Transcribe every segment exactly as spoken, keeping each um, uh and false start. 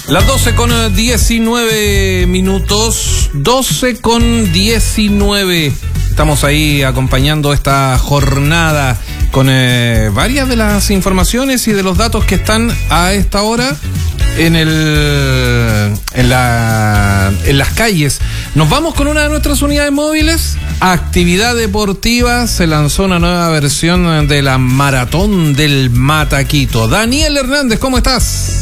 Las doce con diecinueve minutos, doce con diecinueve. Estamos ahí acompañando esta jornada con eh, varias de las informaciones y de los datos que están a esta hora en el en la en las calles. Nos vamos con una de nuestras unidades móviles. Actividad deportiva, se lanzó una nueva versión de la Maratón del Mataquito. Daniel Hernández, ¿cómo estás?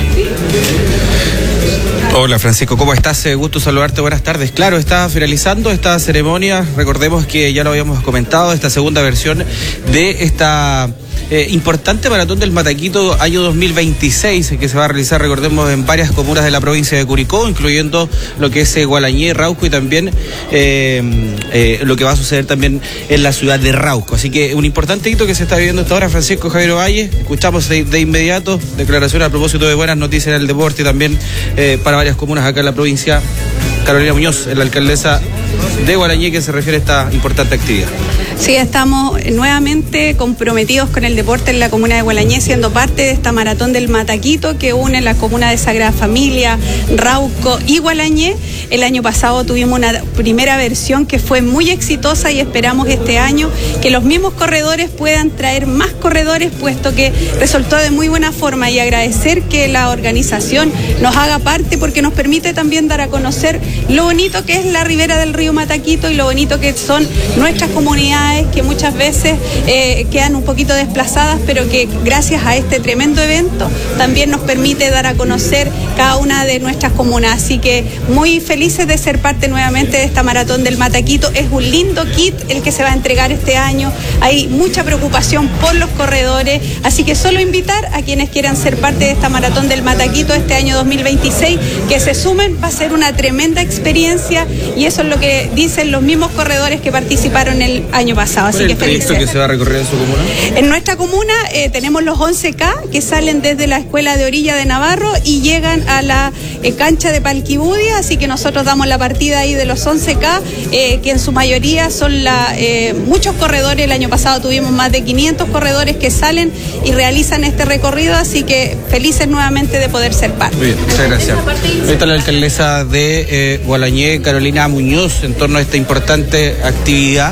Hola Francisco, ¿cómo estás? Eh, gusto saludarte, buenas tardes. Claro, está finalizando esta ceremonia, recordemos que ya lo habíamos comentado, esta segunda versión de esta eh, importante Maratón del Mataquito año dos mil veintiséis, que se va a realizar, recordemos, en varias comunas de la provincia de Curicó, incluyendo lo que es eh, Gualañé, Rauco y también eh, eh, lo que va a suceder también en la ciudad de Rauco. Así que un importante hito que se está viviendo hasta ahora. Francisco Javier Valle, escuchamos de, de inmediato declaraciones a propósito de buenas noticias en el deporte y también eh, para varias comunas acá en la provincia. Carolina Muñoz, la alcaldesa de Gualañé, que se refiere a esta importante actividad. Sí, estamos nuevamente comprometidos con el deporte en la comuna de Gualañé, siendo parte de esta Maratón del Mataquito que une las comunas de Sagrada Familia, Rauco y Gualañé. El año pasado tuvimos una primera versión que fue muy exitosa y esperamos este año que los mismos corredores puedan traer más corredores, puesto que resultó de muy buena forma, y agradecer que la organización nos haga parte porque nos permite también dar a conocer lo bonito que es la ribera del río Mataquito y lo bonito que son nuestras comunidades, que muchas veces eh, quedan un poquito desplazadas, pero que gracias a este tremendo evento también nos permite dar a conocer cada una de nuestras comunas. Así que muy felices de ser parte nuevamente de esta Maratón del Mataquito. Es un lindo kit el que se va a entregar este año. Hay mucha preocupación por los corredores, así que solo invitar a quienes quieran ser parte de esta Maratón del Mataquito este año dos mil veintiséis, que se sumen. Va a ser una tremenda experiencia y eso es lo que dicen los mismos corredores que participaron el año pasado. Así ¿Cuál es que el trayecto felices. que se va a recorrer en su comuna? En nuestra comuna eh, tenemos los once K que salen desde la escuela de Orilla de Navarro y llegan a la eh, cancha de Palquibudia, así que nosotros damos la partida ahí de los once K, eh, que en su mayoría son la, eh, muchos corredores. El año pasado tuvimos más de quinientos corredores que salen y realizan este recorrido, así que felices nuevamente de poder ser parte. Muy bien, muchas gracias. Ahí está la alcaldesa de eh, Gualañé, Carolina Muñoz, en torno a esta importante actividad.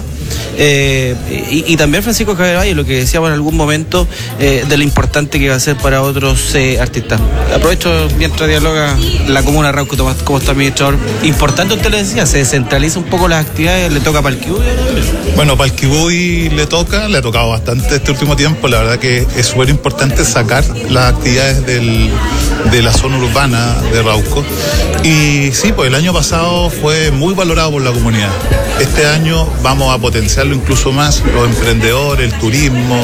Eh, y, y también Francisco Javier Valle, lo que decíamos en algún momento eh, de lo importante que va a ser para otros eh, artistas. Aprovecho mientras dialoga la comuna de Rauco, como está el administrador. Importante, usted le decía, se descentraliza un poco las actividades, le toca a Palquibuy. Bueno, Palquibuy le toca, le ha tocado bastante este último tiempo. La verdad que es súper importante sacar las actividades del, de la zona urbana de Rauco. Y sí, pues el año pasado fue muy valorado por la comunidad. Este año vamos a potenciarlo incluso más, los emprendedores, el turismo,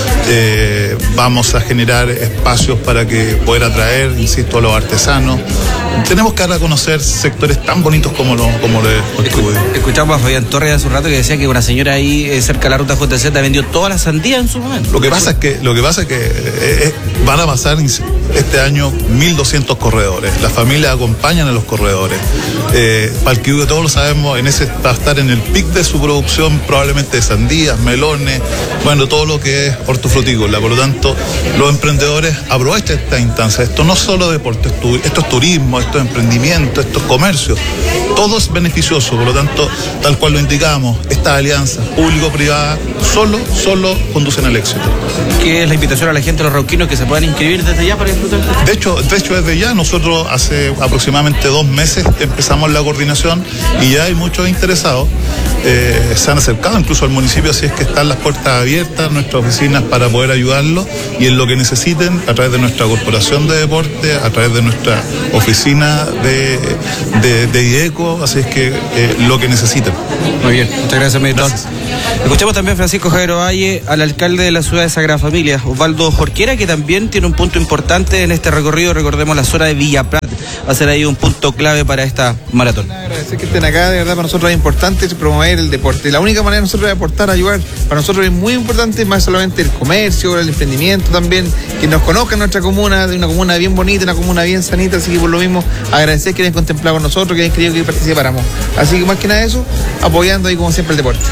eh, vamos a generar espacios para que poder atraer, insisto, a los artesanos. Tenemos que dar a conocer sectores tan bonitos como los como de Escu Escuchamos a Fabián Torres hace un rato que decía que una señora ahí eh, cerca de la ruta J Z vendió toda la sandía en su momento. Lo que pasa es que, lo que, pasa es que eh, van a pasar este año mil doscientos corredores. Las familias acompañan a los corredores. Eh, Palquibuy, todos lo sabemos, en ese va a estar en el pic de su producción, probablemente de sandías, melones, bueno, todo lo que es hortofrutícola. Por lo tanto, los emprendedores aprovechan esta instancia. Esto no es solo deporte, esto es turismo, esto es emprendimiento, esto es comercio. Todo es beneficioso, por lo tanto, tal cual lo indicamos, estas alianzas público-privadas solo, solo conducen al éxito. ¿Qué es la invitación a la gente, a los rauquinos, que se puedan inscribir desde ya para disfrutar? De hecho, de hecho desde ya, nosotros hace aproximadamente dos meses empezamos la coordinación y ya hay muchos interesados. Eh, se han acercado incluso al municipio, así es que están las puertas abiertas, nuestras oficinas, para poder ayudarlos, y en lo que necesiten, a través de nuestra corporación de deporte, a través de nuestra oficina de, de, de IECO, así es que eh, lo que necesiten. Muy bien, muchas gracias, administrador. Escuchamos también Francisco Javier Valle, al alcalde de la ciudad de Sagrada Familia, Osvaldo Jorquera, que también tiene un punto importante en este recorrido. Recordemos la zona de Villa Prat, va a ser ahí un punto clave para esta maratón. Agradecer que estén acá, de verdad para nosotros es importante promover el deporte. La única manera de nosotros de aportar, ayudar, para nosotros es muy importante, más solamente el comercio, el emprendimiento también, que nos conozcan nuestra comuna, de una comuna bien bonita, una comuna bien sanita, así que por lo mismo agradecer que hayan contemplado con nosotros, que hayan querido que participáramos. Así que más que nada eso, apoyando ahí como siempre el deporte. ¿Usted ya vio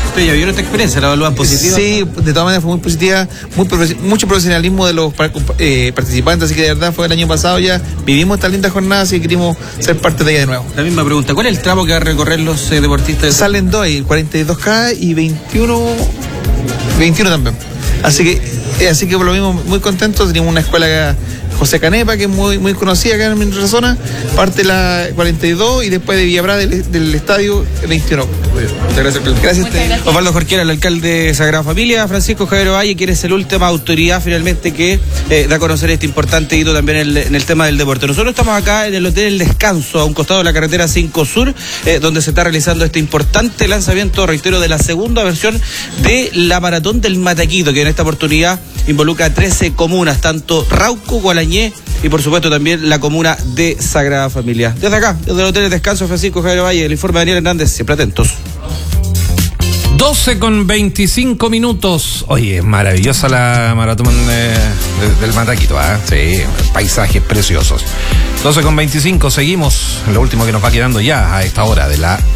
vivieron esta experiencia? ¿La evalúan positiva? Sí, de todas maneras fue muy positiva, muy profe- mucho profesionalismo de los eh, participantes, así que de verdad fue el año pasado ya, vivimos esta linda jornada, así que querimos ser parte de ella de nuevo. La misma pregunta, ¿cuál es el tramo que va a recorrer los eh, deportistas? Salen dos, y cuarenta y dos K y veintiuno, veintiuno también. Así que, eh, así que por lo mismo muy contentos, tenemos una escuela José Canepa, que es muy, muy conocida acá en nuestra zona, parte la cuarenta y dos y después de Villabra del, del estadio veintiuno. Muchas gracias. Gracias a ustedes. Osvaldo Jorquera, el alcalde de Sagrada Familia, Francisco Javier Valle, quien es la última autoridad finalmente que eh, da a conocer este importante hito también en el, en el tema del deporte. Nosotros estamos acá en el Hotel El Descanso, a un costado de la carretera cinco Sur, eh, donde se está realizando este importante lanzamiento, reitero, de la segunda versión de la Maratón del Mataquito, que en esta oportunidad involucra trece comunas, tanto Rauco, Gualañé y por supuesto también la comuna de Sagrada Familia. Desde acá, desde el Hotel El Descanso, Francisco Javier Valle, el informe de Daniel Hernández, siempre atentos. doce con veinticinco minutos. Oye, maravillosa la maratón eh, de, del Mataquito, ¿eh? Sí, paisajes preciosos. doce con veinticinco, seguimos. Lo último que nos va quedando ya a esta hora de la